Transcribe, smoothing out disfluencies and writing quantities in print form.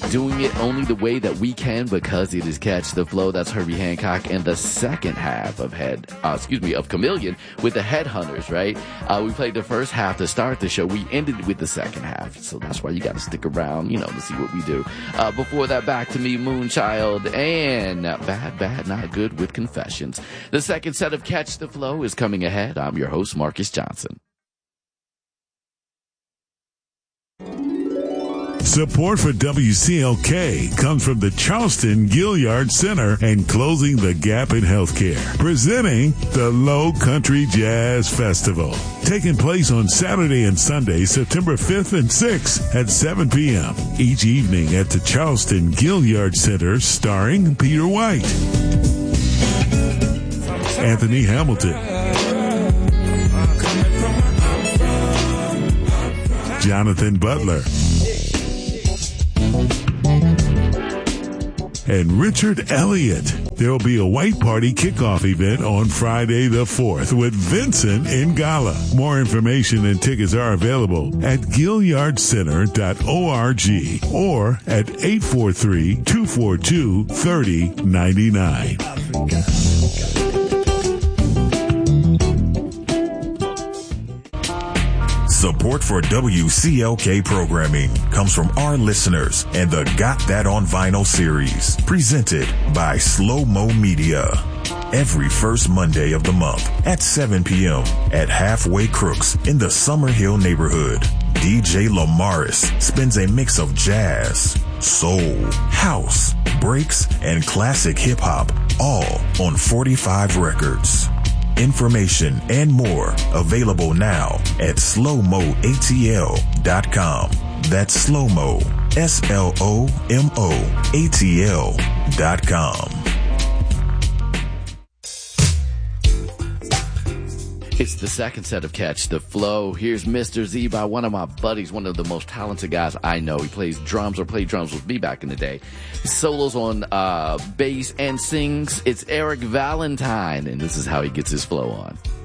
doing it only the way that we can because it is Catch the Flow. That's Herbie Hancock and the second half of Chameleon with the Headhunters, right? We played the first half to start the show. We ended with the second half. So that's why you got to stick around, to see what we do. Before that, Back to Me, Moonchild, and Bad, Bad, Not Good with Confessions. The second set of Catch the Flow is coming ahead. I'm your host, Marcus Johnson. Support for WCLK comes from the Charleston Gilliard Center and Closing the Gap in Healthcare, presenting the Low Country Jazz Festival, taking place on Saturday and Sunday, September 5th and 6th at 7 p.m. each evening at the Charleston Gilliard Center, starring Peter White, Anthony Hamilton, Jonathan Butler, and Richard Elliott. There will be a white party kickoff event on Friday the 4th with Vincent Ingala. More information and tickets are available at GilliardCenter.org or at 843-242-3099. Support for WCLK programming comes from our listeners and the Got That on Vinyl series, presented by Slow Mo Media. Every first Monday of the month at 7 p.m. at Halfway Crooks in the Summerhill neighborhood, DJ Lamaris spins a mix of jazz, soul, house, breaks, and classic hip-hop, all on 45 records. Information and more available now at slowmoatl.com. That's slowmo, SLOMOATL.com. It's the second set of Catch the Flow. Here's Mr. Z by one of my buddies, one of the most talented guys I know. He plays drums or played drums with me back in the day. He solos on bass and sings. It's Eric Valentine, and this is how he gets his flow on.